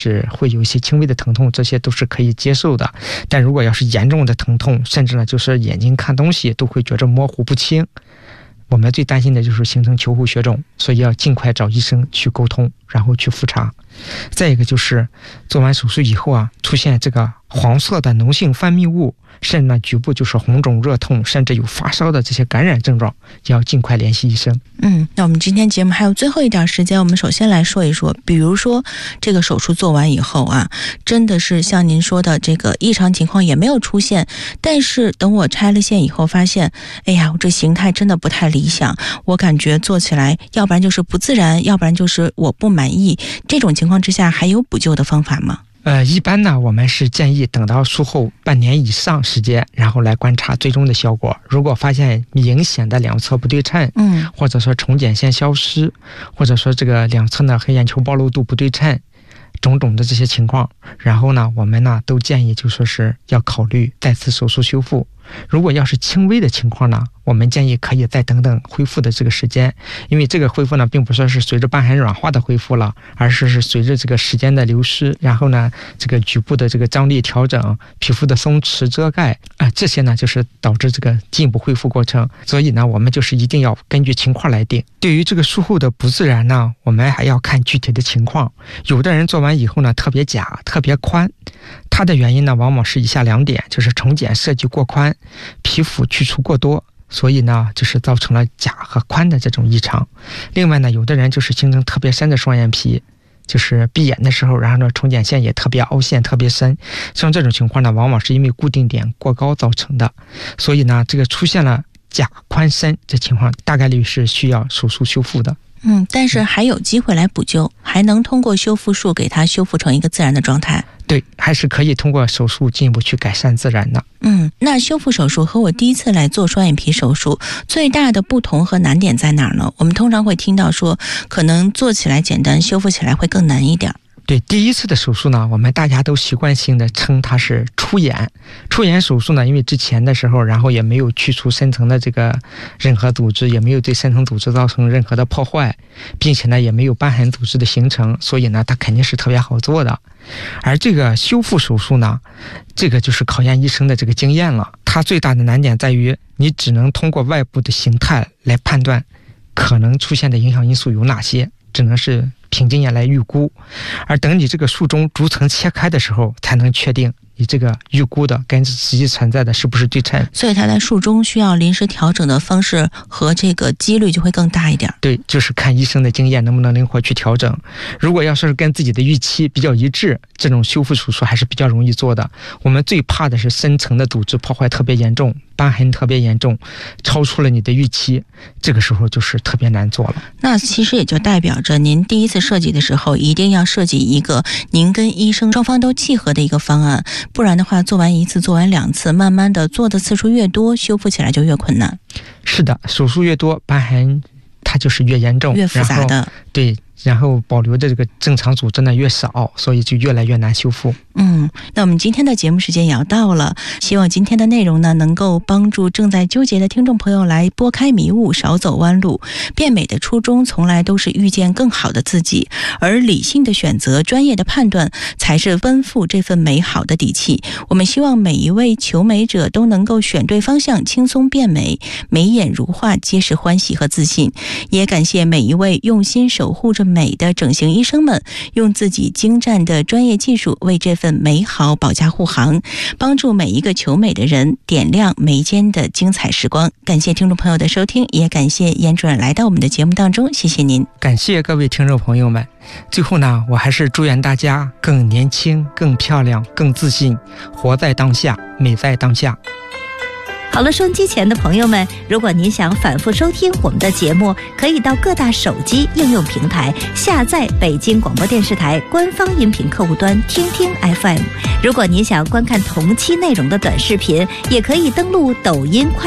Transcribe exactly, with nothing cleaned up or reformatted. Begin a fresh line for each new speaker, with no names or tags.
是会有一些轻微的疼痛，这些都是可以接受的。但如果要是严重的疼痛，甚至呢就是眼睛看东西都会觉着模糊不清，我们最担心的就是形成球后血肿，所以要尽快找医生去沟通，然后去复查。再一个就是做完手术以后啊，出现这个黄色的脓性分泌物，甚至呢局部就是红肿热痛，甚至有发烧的这些感染症状，也要尽快联系医生。
嗯，那我们今天节目还有最后一点时间，我们首先来说一说，比如说这个手术做完以后啊，真的是像您说的这个异常情况也没有出现，但是等我拆了线以后发现，哎呀，我这形态真的不太理想，我感觉做起来要不然就是不自然，要不然就是我不满意，这种情况之下还有补救的方法吗？
呃，一般呢，我们是建议等到术后半年以上时间，然后来观察最终的效果。如果发现明显的两侧不对称，
嗯，
或者说重睑线消失，或者说这个两侧呢黑眼球暴露度不对称，种种的这些情况，然后呢，我们呢都建议就说是要考虑再次手术修复。如果要是轻微的情况呢，我们建议可以再等等恢复的这个时间，因为这个恢复呢，并不说是随着瘢痕软化的恢复了，而是是随着这个时间的流失，然后呢，这个局部的这个张力调整、皮肤的松弛遮盖啊、呃，这些呢就是导致这个进一步恢复过程。所以呢，我们就是一定要根据情况来定。对于这个术后的不自然呢，我们还要看具体的情况。有的人做完以后呢，特别假、特别宽，它的原因呢，往往是以下两点，就是重睑设计过宽，皮肤去除过多，所以呢就是造成了假和宽的这种异常。另外呢，有的人就是形成特别深的双眼皮，就是闭眼的时候，然后呢重睑线也特别凹陷特别深，像这种情况呢，往往是因为固定点过高造成的。所以呢，这个出现了假宽深这情况，大概率是需要手术修复的。
嗯，但是还有机会来补救，还能通过修复术给它修复成一个自然的状态。
对，还是可以通过手术进一步去改善自然的。
嗯，那修复手术和我第一次来做双眼皮手术最大的不同和难点在哪儿呢？我们通常会听到说，可能做起来简单，修复起来会更难一点。
对，第一次的手术呢，我们大家都习惯性的称它是出眼。出眼手术呢，因为之前的时候，然后也没有去除深层的这个任何组织，也没有对深层组织造成任何的破坏，并且呢，也没有瘢痕组织的形成，所以呢，它肯定是特别好做的。而这个修复手术呢，这个就是考验医生的这个经验了。它最大的难点在于，你只能通过外部的形态来判断可能出现的影响因素有哪些，只能是凭经验来预估，而等你这个术中逐层切开的时候，才能确定你这个预估的跟实际存在的是不是对称。
所以它在术中需要临时调整的方式和这个几率就会更大一点。
对，就是看医生的经验能不能灵活去调整。如果要是跟自己的预期比较一致，这种修复手术还是比较容易做的。我们最怕的是深层的组织破坏特别严重，瘢痕特别严重，超出了你的预期，这个时候就是特别难做了。
那其实也就代表着您第一次设计的时候，一定要设计一个您跟医生双方都契合的一个方案，不然的话，做完一次，做完两次，慢慢的做的次数越多，修复起来就越困难。
是的，手术越多，瘢痕它就是越严重，
越复杂的。
对，然后保留的这个正常组织呢越少，所以就越来越难修复。
嗯，那我们今天的节目时间也要到了，希望今天的内容呢能够帮助正在纠结的听众朋友来拨开迷雾，少走弯路。变美的初衷从来都是遇见更好的自己，而理性的选择、专业的判断才是奔赴这份美好的底气。我们希望每一位求美者都能够选对方向，轻松变美，眉眼如画，皆是欢喜和自信。也感谢每一位用心守护着美的整形医生们，用自己精湛的专业技术为这份美好保驾护航，帮助每一个求美的人点亮眉间的精彩时光。感谢听众朋友的收听，也感谢严主任来到我们的节目当中，谢谢您。
感谢各位听众朋友们。最后呢，我还是祝愿大家更年轻、更漂亮、更自信，活在当下，美在当下。
好了，收音机前的朋友们，如果您想反复收听我们的节目，可以到各大手机应用平台下载北京广播电视台官方音频客户端听听 F M。如果您想观看同期内容的短视频，也可以登录抖音快